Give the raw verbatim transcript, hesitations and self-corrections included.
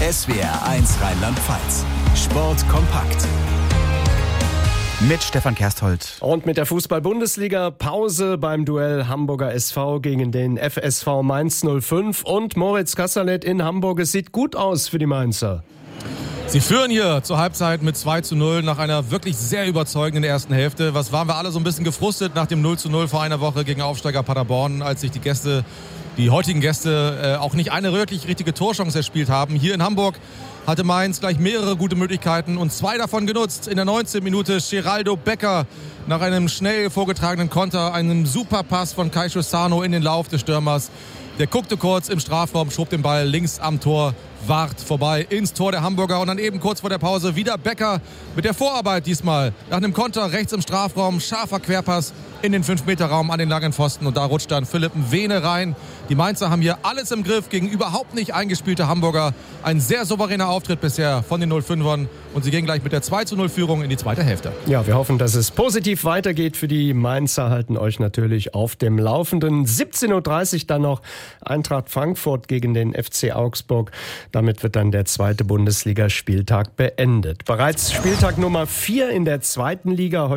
S W R eins Rheinland-Pfalz. Sport kompakt. Mit Stefan Kersthold. Und mit der Fußball-Bundesliga Pause beim Duell Hamburger S V gegen den F S V Mainz null fünf und Moritz Kasserlet in Hamburg. Es sieht gut aus für die Mainzer. Sie führen hier zur Halbzeit mit zwei zu null nach einer wirklich sehr überzeugenden ersten Hälfte. Was waren wir alle so ein bisschen gefrustet nach dem null zu null vor einer Woche gegen Aufsteiger Paderborn, als sich die Gäste, die heutigen Gäste, äh, auch nicht eine wirklich richtige Torchance erspielt haben. Hier in Hamburg hatte Mainz gleich mehrere gute Möglichkeiten und zwei davon genutzt. In der neunzehnten Minute Geraldo Becker nach einem schnell vorgetragenen Konter, einem Superpass von Kai Schussano in den Lauf des Stürmers. Der guckte kurz im Strafraum, schob den Ball links am Tor, wart vorbei ins Tor der Hamburger und dann eben kurz vor der Pause wieder Becker mit der Vorarbeit diesmal. Nach einem Konter rechts im Strafraum, scharfer Querpass in den fünf Meter Raum an den langen Pfosten und da rutscht dann Philipp Mwene rein. Die Mainzer haben hier alles im Griff gegen überhaupt nicht eingespielte Hamburger. Ein sehr souveräner Auftritt bisher von den null fünfern und sie gehen gleich mit der zwei zu null Führung in die zweite Hälfte. Ja, wir hoffen, dass es positiv weitergeht für die Mainzer, halten euch natürlich auf dem Laufenden. siebzehn Uhr dreißig dann noch Eintracht Frankfurt gegen den F C Augsburg. Damit wird dann der zweite Bundesligaspieltag beendet. Bereits Spieltag Nummer vier in der zweiten Liga. Heute